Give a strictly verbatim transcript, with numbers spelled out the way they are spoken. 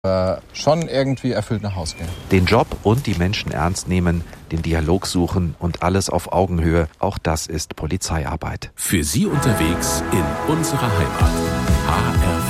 Äh, schon irgendwie erfüllt nach Hause gehen. Den Job und die Menschen ernst nehmen, den Dialog suchen und alles auf Augenhöhe, auch das ist Polizeiarbeit. Für Sie unterwegs in unserer Heimat. H R